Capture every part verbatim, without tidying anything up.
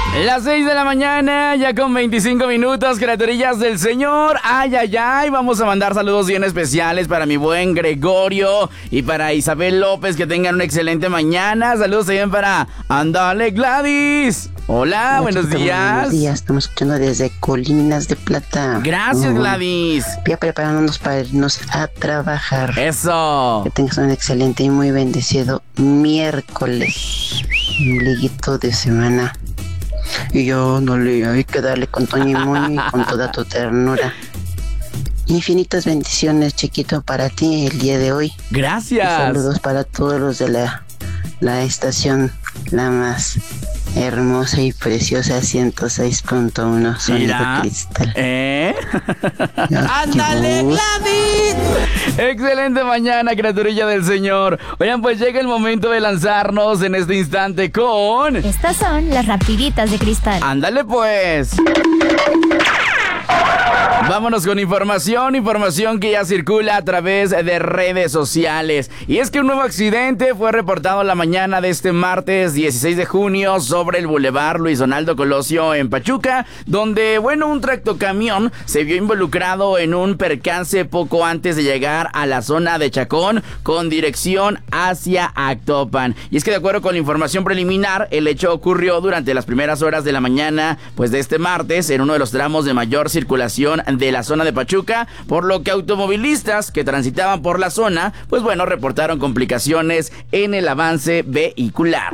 Las seis de la mañana, ya con veinticinco minutos, criaturillas del Señor. Ay, ay, ay, vamos a mandar saludos bien especiales para mi buen Gregorio y para Isabel López, que tengan una excelente mañana. Saludos también para Andale Gladys. Hola, Hola, buenos chiquito, días. Buenos días, estamos escuchando desde Colinas de Plata. Gracias, Mm, Gladys. Ya preparándonos para irnos a trabajar. Eso. Que tengas un excelente y muy bendecido miércoles. Un liguito de semana. Y yo no le hay que darle con Toño y Moño y con toda tu ternura. Infinitas bendiciones, chiquito, para ti el día de hoy. Gracias. Y saludos para todos los de la, la estación, la más hermosa y preciosa ciento seis punto uno Sonido Mira. Cristal. ¿Eh? ¡Ándale, Gladys! Excelente mañana, criaturilla del Señor. Oigan, pues llega el momento de lanzarnos en este instante con... Estas son las rapiditas de Cristal. Ándale pues. Vámonos con información, información que ya circula a través de redes sociales. Y es que un nuevo accidente fue reportado la mañana de este martes dieciséis de junio sobre el Boulevard Luis Donaldo Colosio en Pachuca, donde, bueno, un tractocamión se vio involucrado en un percance poco antes de llegar a la zona de Chacón con dirección hacia Actopan. Y es que de acuerdo con la información preliminar, el hecho ocurrió durante las primeras horas de la mañana, pues de este martes, en uno de los tramos de mayor circulación de la zona de Pachuca, por lo que automovilistas que transitaban por la zona, pues bueno, reportaron complicaciones en el avance vehicular.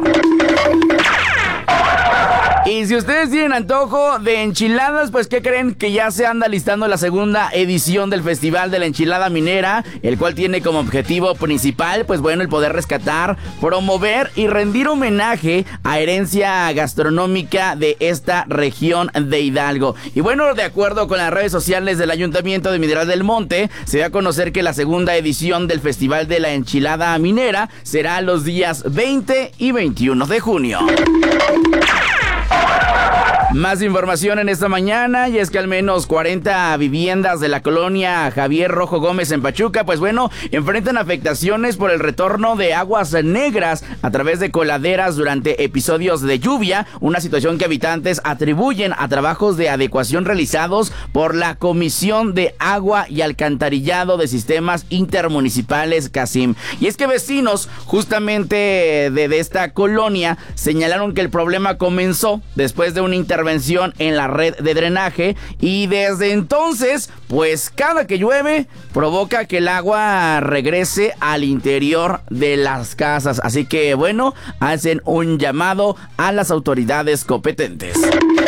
Y si ustedes tienen antojo de enchiladas, pues ¿qué creen? Que ya se anda listando la segunda edición del Festival de la Enchilada Minera, el cual tiene como objetivo principal, pues bueno, el poder rescatar, promover y rendir homenaje a herencia gastronómica de esta región de Hidalgo. Y bueno, de acuerdo con las redes sociales del Ayuntamiento de Mineral del Monte, se da a conocer que la segunda edición del Festival de la Enchilada Minera será los días veinte y veintiuno de junio. Más información en esta mañana, y es que al menos cuarenta viviendas de la colonia Javier Rojo Gómez en Pachuca, pues bueno, enfrentan afectaciones por el retorno de aguas negras a través de coladeras durante episodios de lluvia, una situación que habitantes atribuyen a trabajos de adecuación realizados por la Comisión de Agua y Alcantarillado de Sistemas Intermunicipales CASIM. Y es que vecinos justamente de, de esta colonia señalaron que el problema comenzó después de una intervención en la red de drenaje, y desde entonces, pues cada que llueve provoca que el agua regrese al interior de las casas. Así que bueno, hacen un llamado a las autoridades competentes.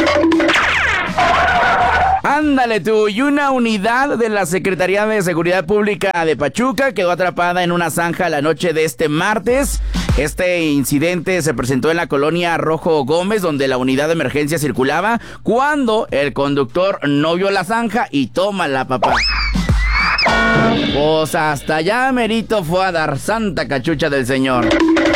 Ándale tú, y una unidad de la Secretaría de Seguridad Pública de Pachuca quedó atrapada en una zanja la noche de este martes. Este incidente se presentó en la colonia Rojo Gómez, donde la unidad de emergencia circulaba cuando el conductor no vio la zanja y toma la papá. Pues hasta allá merito fue a dar santa cachucha del Señor.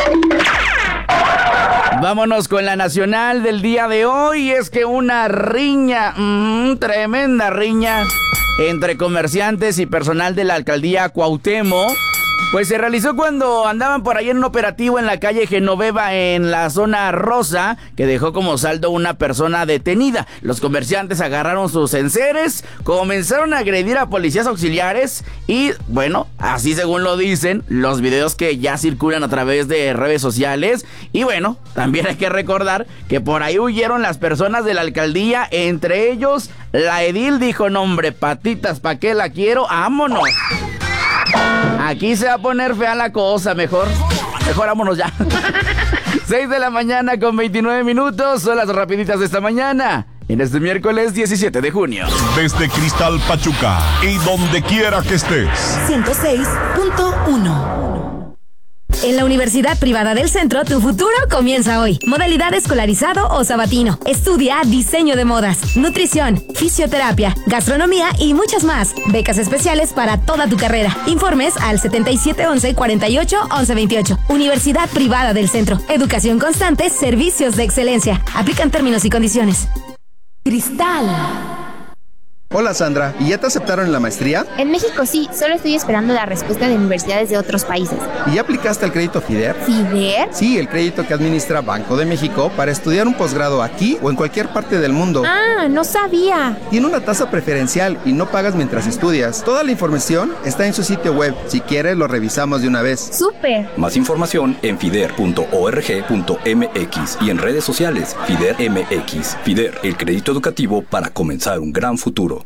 Vámonos con la nacional del día de hoy. Es que una riña, mmm, tremenda riña entre comerciantes y personal de la alcaldía Cuauhtémoc, pues se realizó cuando andaban por ahí en un operativo en la calle Genoveva en la zona rosa, que dejó como saldo una persona detenida. Los comerciantes agarraron sus enseres, comenzaron a agredir a policías auxiliares y, bueno, así según lo dicen los videos que ya circulan a través de redes sociales. Y bueno, también hay que recordar que por ahí huyeron las personas de la alcaldía, entre ellos la edil dijo: no hombre, patitas, ¿pa' qué la quiero? ¡Vámonos! Aquí se va a poner fea la cosa, mejor, mejor vámonos ya. seis de la mañana con veintinueve minutos, son las rapiditas de esta mañana, en este miércoles diecisiete de junio. Desde Cristal Pachuca y donde quiera que estés. ciento seis punto uno. En la Universidad Privada del Centro, tu futuro comienza hoy. Modalidad escolarizado o sabatino. Estudia diseño de modas, nutrición, fisioterapia, gastronomía y muchas más. Becas especiales para toda tu carrera. Informes al setenta y siete once cuarenta y ocho once veintiocho. Universidad Privada del Centro. Educación constante, servicios de excelencia. Aplican términos y condiciones. Cristal Hola Sandra, ¿y ya te aceptaron en la maestría? En México sí, solo estoy esperando la respuesta de universidades de otros países. ¿Y ya aplicaste al crédito FIDER? ¿FIDER? Sí, el crédito que administra Banco de México para estudiar un posgrado aquí o en cualquier parte del mundo. Ah, no sabía. Tiene una tasa preferencial y no pagas mientras estudias. Toda la información está en su sitio web. Si quieres, lo revisamos de una vez. ¡Súper! Más información en fider punto org punto m x y en redes sociales FIDER M X. FIDER, el crédito educativo para comenzar un gran futuro.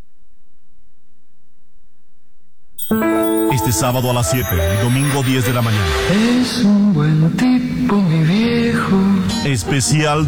Este sábado a las siete y domingo diez de la mañana. Es un buen tipo, mi viejo. Especial